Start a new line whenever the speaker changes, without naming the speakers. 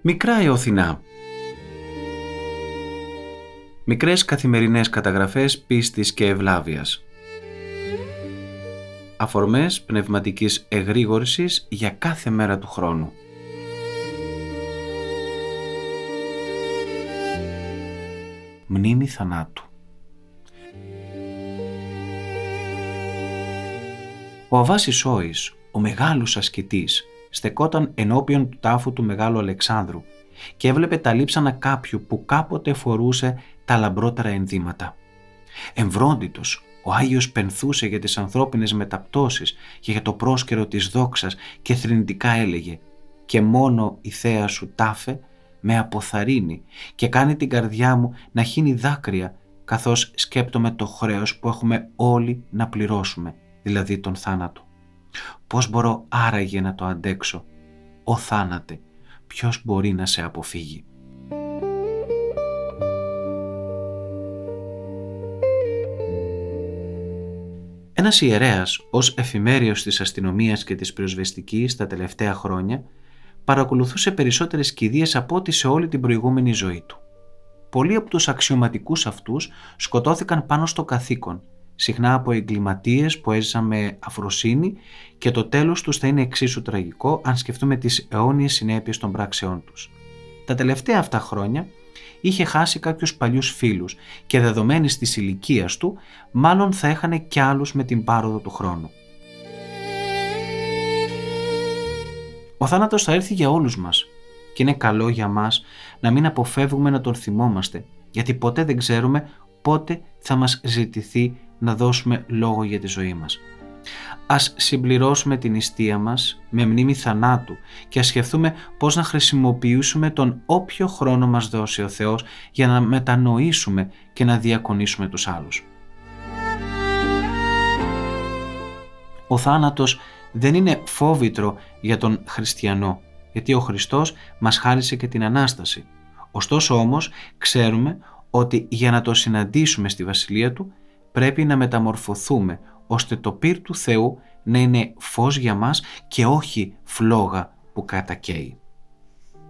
Μικρά Εωθινά. Μικρές καθημερινές καταγραφές πίστης και ευλάβειας. Αφορμές πνευματικής εγρήγορσης για κάθε μέρα του χρόνου. Μνήμη θανάτου. Ο Αββάς Ισόης, ο μεγάλος ασκητής, στεκόταν ενώπιον του τάφου του Μεγάλου Αλεξάνδρου και έβλεπε τα λείψανα κάποιου που κάποτε φορούσε τα λαμπρότερα ενδύματα. Εμβρόντιτος, ο Άγιος πενθούσε για τις ανθρώπινες μεταπτώσεις και για το πρόσκαιρο της δόξας και θρηνητικά έλεγε «Και μόνο η θέα σου τάφε με αποθαρρύνει και κάνει την καρδιά μου να χύνει δάκρυα καθώς σκέπτομαι το χρέος που έχουμε όλοι να πληρώσουμε, δηλαδή τον θάνατο. Πώς μπορώ άραγε να το αντέξω? Ω θάνατε, ποιος μπορεί να σε αποφύγει?» Ένας ιερέας, ως εφημέριος της αστυνομίας και της πυροσβεστικής τα τελευταία χρόνια, παρακολουθούσε περισσότερες κηδείες από ό,τι σε όλη την προηγούμενη ζωή του. Πολλοί από τους αξιωματικούς αυτούς σκοτώθηκαν πάνω στο καθήκον, συχνά από εγκληματίες που έζησαν με αφροσύνη, και το τέλος τους θα είναι εξίσου τραγικό αν σκεφτούμε τις αιώνιες συνέπειες των πράξεών τους. Τα τελευταία αυτά χρόνια είχε χάσει κάποιους παλιούς φίλους και δεδομένης της ηλικίας του, μάλλον θα έχανε κι άλλους με την πάροδο του χρόνου. Ο θάνατος θα έρθει για όλους μας και είναι καλό για μας να μην αποφεύγουμε να τον θυμόμαστε, γιατί ποτέ δεν ξέρουμε πότε θα μας ζητηθεί να δώσουμε λόγο για τη ζωή μας. Ας συμπληρώσουμε την νηστεία μας με μνήμη θανάτου και ας σκεφτούμε πώς να χρησιμοποιήσουμε τον όποιο χρόνο μας δώσει ο Θεός για να μετανοήσουμε και να διακονήσουμε τους άλλους. Ο θάνατος δεν είναι φόβητρο για τον χριστιανό, γιατί ο Χριστός μας χάρισε και την Ανάσταση. Ωστόσο όμως ξέρουμε ότι για να το συναντήσουμε στη Βασιλεία Του πρέπει να μεταμορφωθούμε, ώστε το πυρ του Θεού να είναι φως για μας και όχι φλόγα που κατακαίει.